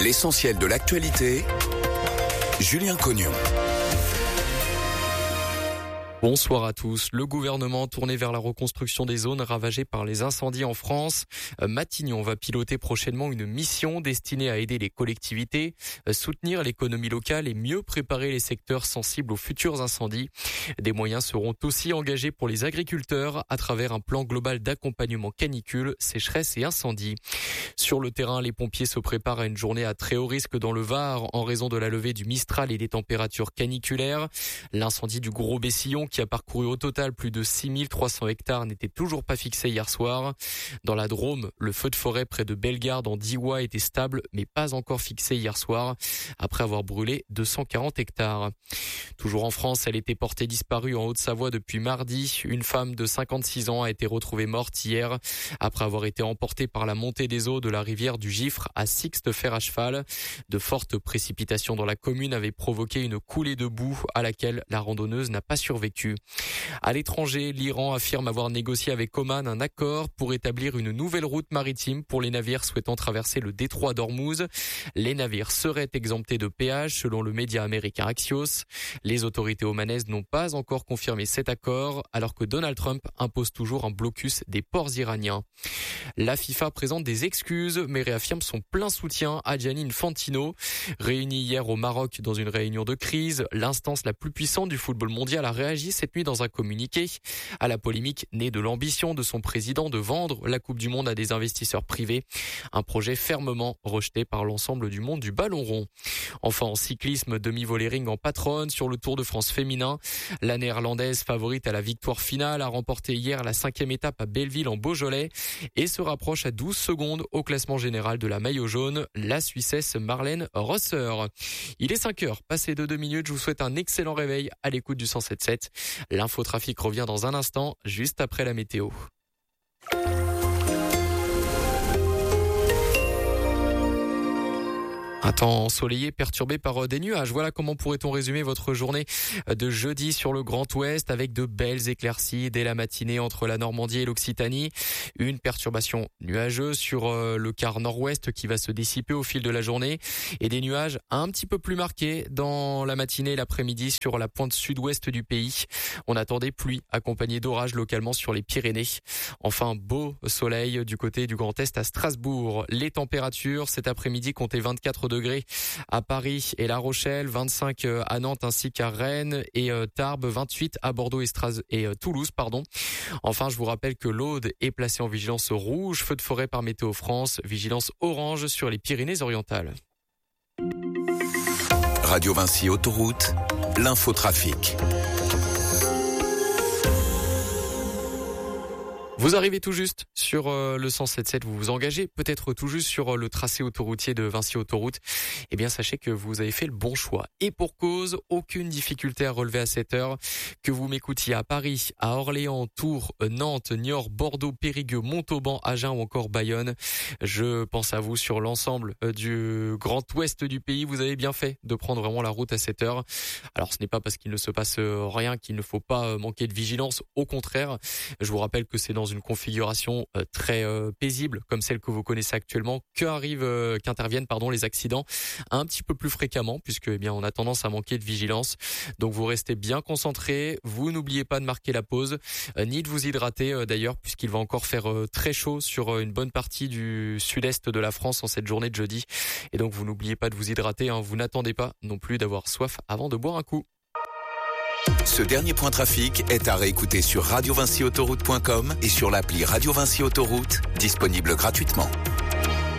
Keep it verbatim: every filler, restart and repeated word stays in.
L'essentiel de l'actualité, Julien Cognon. Bonsoir à tous. Le gouvernement tourné vers la reconstruction des zones ravagées par les incendies en France. Matignon va piloter prochainement une mission destinée à aider les collectivités, soutenir l'économie locale et mieux préparer les secteurs sensibles aux futurs incendies. Des moyens seront aussi engagés pour les agriculteurs à travers un plan global d'accompagnement canicule, sécheresse et incendie. Sur le terrain, les pompiers se préparent à une journée à très haut risque dans le Var en raison de la levée du Mistral et des températures caniculaires. L'incendie du Gros Bessillon, qui a parcouru au total plus de six mille trois cents hectares, n'était toujours pas fixé hier soir. Dans la Drôme, le feu de forêt près de Bellegarde en Diois était stable, mais pas encore fixé hier soir, après avoir brûlé deux cent quarante hectares. Toujours en France, elle était portée disparue en Haute-Savoie depuis mardi. Une femme de cinquante-six ans a été retrouvée morte hier, après avoir été emportée par la montée des eaux de la rivière du Gifre à Sixte-Fer à cheval. De fortes précipitations dans la commune avaient provoqué une coulée de boue à laquelle la randonneuse n'a pas survécu. À l'étranger, l'Iran affirme avoir négocié avec Oman un accord pour établir une nouvelle route maritime pour les navires souhaitant traverser le détroit d'Ormuz. Les navires seraient exemptés de péage selon le média américain Axios. Les autorités omanaises n'ont pas encore confirmé cet accord alors que Donald Trump impose toujours un blocus des ports iraniens. La FIFA présente des excuses mais réaffirme son plein soutien à Gianni Infantino. Réuni hier au Maroc dans une réunion de crise, l'instance la plus puissante du football mondial a réagi cette nuit dans un communiqué à la polémique née de l'ambition de son président de vendre la Coupe du Monde à des investisseurs privés. Un projet fermement rejeté par l'ensemble du monde du ballon rond. Enfin, en cyclisme, demi-volée ring en patronne sur le Tour de France féminin. La néerlandaise favorite à la victoire finale a remporté hier la cinquième étape à Belleville en Beaujolais et se rapproche à douze secondes au classement général de la maillot jaune, la Suissesse Marlène Rosser. Il est cinq heures, passé de deux minutes. Je vous souhaite un excellent réveil à l'écoute du cent sept sept. L'infotrafic revient dans un instant, juste après la météo. Un temps ensoleillé, perturbé par des nuages. Voilà comment pourrait-on résumer votre journée de jeudi sur le Grand Ouest avec de belles éclaircies dès la matinée entre la Normandie et l'Occitanie. Une perturbation nuageuse sur le quart nord-ouest qui va se dissiper au fil de la journée et des nuages un petit peu plus marqués dans la matinée et l'après-midi sur la pointe sud-ouest du pays. On attendait pluie accompagnée d'orages localement sur les Pyrénées. Enfin, beau soleil du côté du Grand Est à Strasbourg. Les températures cet après-midi comptaient vingt-quatre degrés à Paris et La Rochelle, vingt-cinq à Nantes ainsi qu'à Rennes et Tarbes, vingt-huit à Bordeaux et, Stras- et Toulouse. Pardon. Enfin, je vous rappelle que l'Aude est placée en vigilance rouge, feu de forêt par Météo France, vigilance orange sur les Pyrénées-Orientales. Radio Vinci Autoroute, l'infotrafic. Vous arrivez tout juste sur euh, le cent sept sept, vous vous engagez peut-être tout juste sur euh, le tracé autoroutier de Vinci Autoroute. Eh bien, sachez que vous avez fait le bon choix. Et pour cause, aucune difficulté à relever à cette heure. Que vous m'écoutiez à Paris, à Orléans, Tours, Nantes, Niort, Bordeaux, Périgueux, Montauban, Agen ou encore Bayonne. Je pense à vous sur l'ensemble euh, du Grand Ouest du pays. Vous avez bien fait de prendre vraiment la route à cette heure. Alors, ce n'est pas parce qu'il ne se passe rien qu'il ne faut pas manquer de vigilance. Au contraire, je vous rappelle que c'est dans une configuration euh, très euh, paisible comme celle que vous connaissez actuellement qu'arrivent, euh, qu'interviennent pardon les accidents un petit peu plus fréquemment puisque eh bien on a tendance à manquer de vigilance. Donc vous restez bien concentrés, vous n'oubliez pas de marquer la pause euh, ni de vous hydrater euh, d'ailleurs puisqu'il va encore faire euh, très chaud sur euh, une bonne partie du sud-est de la France en cette journée de jeudi. Et donc vous n'oubliez pas de vous hydrater, hein. Vous n'attendez pas non plus d'avoir soif avant de boire un coup. Ce dernier point trafic est à réécouter sur radio vinci autoroute point com et sur l'appli Radio Vinci Autoroute, disponible gratuitement.